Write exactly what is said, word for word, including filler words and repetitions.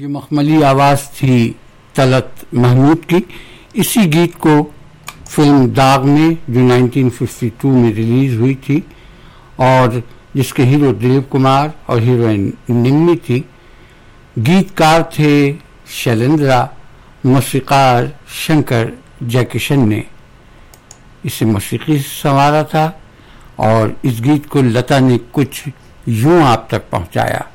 ये मखमली आवाज़ थी तलत महमूद की। इसी गीत को फिल्म दाग में जो उन्नीस सौ बावन में रिलीज़ हुई थी और जिसके हीरो दिलीप कुमार और हीरोइन निम्मी थी, गीतकार थे शैलेंद्रा, मौसीकार शंकर जयकिशन ने इसे मौसीकी से संवारा था और इस गीत को लता ने कुछ यूं आप तक पहुंचाया।